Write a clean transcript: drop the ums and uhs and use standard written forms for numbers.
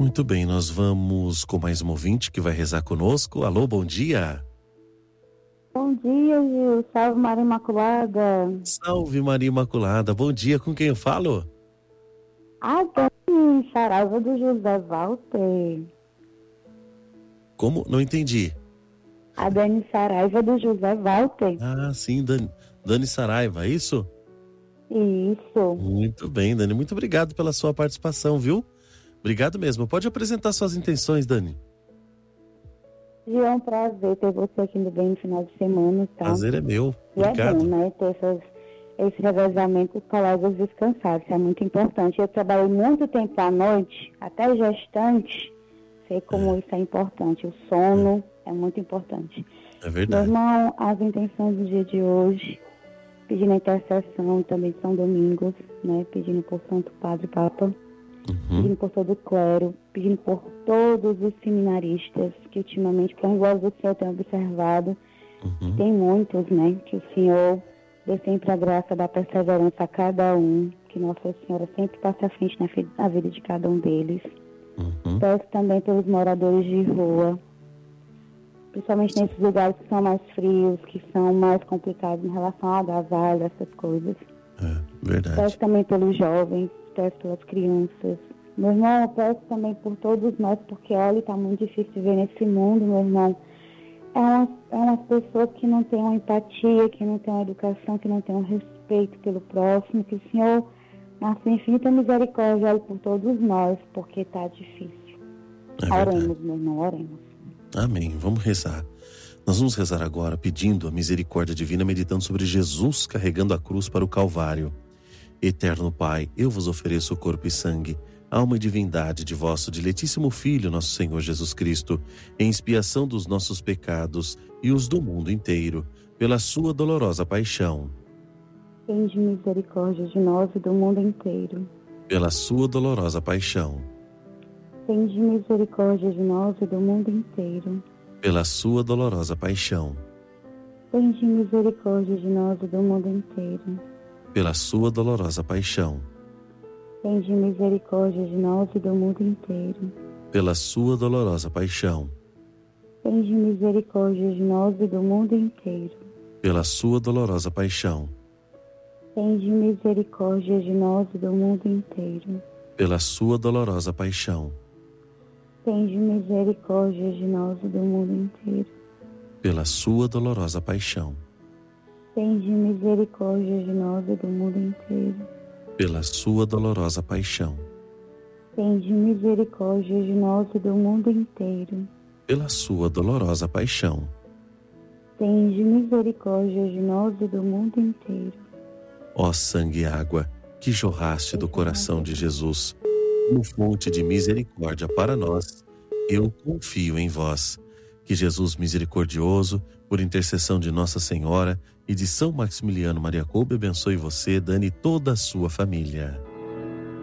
Muito bem, nós vamos com mais um ouvinte que vai rezar conosco. Alô, bom dia. Bom dia, Gil. Salve Maria Imaculada. Salve Maria Imaculada, bom dia, com quem eu falo? A Dani Saraiva do José Walter. Como? Não entendi. A Dani Saraiva do José Walter. Ah, sim, Dani Saraiva, é isso? Isso. Muito bem, Dani, muito obrigado pela sua participação, viu? Obrigado mesmo. Pode apresentar suas intenções, Dani. Gil, é um prazer ter você aqui no Bem no final de semana, tá? Prazer é meu. E Obrigado. é bom, né? Ter esse revezamento com os colegas descansados. Isso é muito importante. Eu trabalhei muito tempo à noite, até gestante. Sei como isso é importante. O sono é muito importante. É verdade. Meu irmão, as intenções do dia de hoje, pedindo a intercessão também de São Domingos, né? Pedindo por Santo Padre Papa. Pedindo por todo o clero, pedindo por todos os seminaristas que ultimamente, para os do Senhor, tem observado, tem muitos, né? Que o Senhor dê sempre a graça da perseverança a cada um, que Nossa Senhora sempre passe à frente na vida de cada um deles. Peço também pelos moradores de rua, principalmente nesses lugares que são mais frios, que são mais complicados em relação ao agasalho, essas coisas. É verdade. Peço também pelos jovens, peço pelas crianças. Meu irmão, eu peço também por todos nós, porque olha, está muito difícil viver nesse mundo, meu irmão. É umas pessoas que não têm uma empatia, que não têm uma educação, que não têm um respeito pelo próximo, que o Senhor, na sua infinita misericórdia, olhe por todos nós, porque está difícil. Oremos, meu irmão, oremos. Amém, vamos rezar. Nós vamos rezar agora pedindo a misericórdia divina, meditando sobre Jesus carregando a cruz para o Calvário. Eterno Pai, eu vos ofereço o corpo e sangue, alma e divindade de vosso diletíssimo Filho, nosso Senhor Jesus Cristo, em expiação dos nossos pecados e os do mundo inteiro, pela sua dolorosa paixão. Tende misericórdia de nós e do mundo inteiro. Pela sua dolorosa paixão. Tende misericórdia de nós e do mundo inteiro. Pela sua dolorosa paixão. Tende misericórdia de nós e do mundo inteiro. Pela sua dolorosa paixão. Tende misericórdia de nós e do mundo inteiro. Pela sua dolorosa paixão. Tende misericórdia de nós e do mundo inteiro. Pela sua dolorosa paixão. Tende misericórdia de nós e do mundo inteiro. Pela sua dolorosa paixão. Tende misericórdia de nós e do mundo inteiro. Pela sua dolorosa paixão. Tende misericórdia de nós e do mundo inteiro. Pela sua dolorosa paixão. Tende misericórdia de nós e do mundo inteiro. Pela sua dolorosa paixão. Tende misericórdia de nós e do mundo inteiro. Ó sangue e água que jorraste do coração de Jesus, como fonte de misericórdia para nós, eu confio em vós. Que Jesus misericordioso, por intercessão de Nossa Senhora e de São Maximiliano Maria Kolbe, abençoe você, Dani, e toda a sua família.